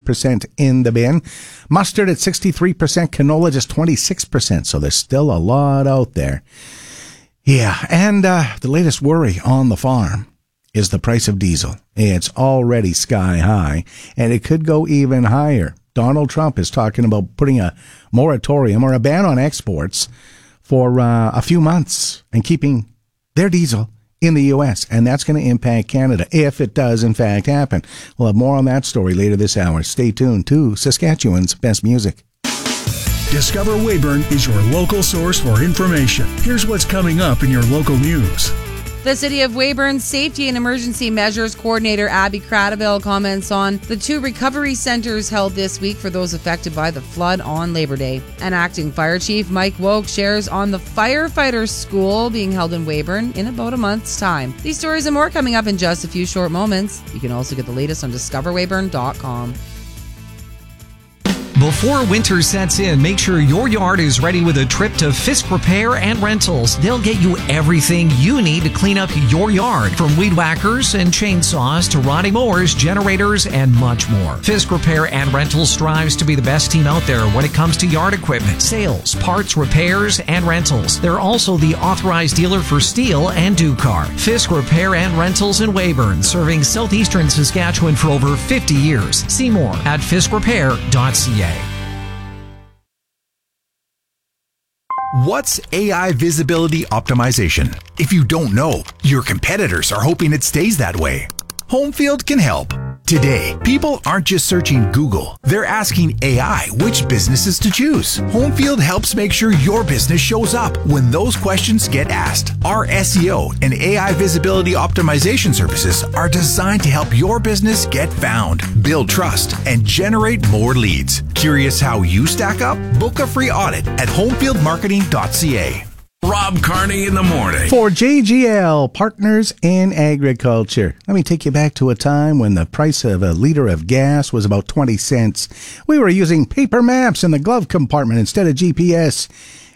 38% in the bin. Mustard at 63%, canola just 26%, so there's still a lot out there. Yeah, and the latest worry on the farm is the price of diesel. It's already sky high, and it could go even higher. Donald Trump is talking about putting a moratorium or a ban on exports for a few months and keeping their diesel in the U.S., and that's going to impact Canada if it does, in fact, happen. We'll have more on that story later this hour. Stay tuned to Saskatchewan's best music. Discover Weyburn is your local source for information. Here's what's coming up in your local news. The City of Weyburn's Safety and Emergency Measures Coordinator Abby Cradaville comments on the 2 recovery centers held this week for those affected by the flood on Labor Day. And Acting Fire Chief Mike Woke shares on the Firefighters School being held in Weyburn in about a month's time. These stories and more coming up in just a few short moments. You can also get the latest on discoverweyburn.com. Before winter sets in, make sure your yard is ready with a trip to Fisk Repair and Rentals. They'll get you everything you need to clean up your yard, from weed whackers and chainsaws to riding mowers, generators, and much more. Fisk Repair and Rentals strives to be the best team out there when it comes to yard equipment, sales, parts, repairs, and rentals. They're also the authorized dealer for Steel and Ducar. Fisk Repair and Rentals in Weyburn, serving southeastern Saskatchewan for over 50 years. See more at fiskrepair.ca. What's AI visibility optimization? If you don't know, your competitors are hoping it stays that way. Homefield can help. Today, people aren't just searching Google. They're asking AI which businesses to choose. Homefield helps make sure your business shows up when those questions get asked. Our SEO and AI visibility optimization services are designed to help your business get found, build trust, and generate more leads. Curious how you stack up? Book a free audit at homefieldmarketing.ca. Rob Carney in the morning. For JGL, Partners in Agriculture. Let me take you back to a time when the price of a liter of gas was about 20 cents. We were using paper maps in the glove compartment instead of GPS.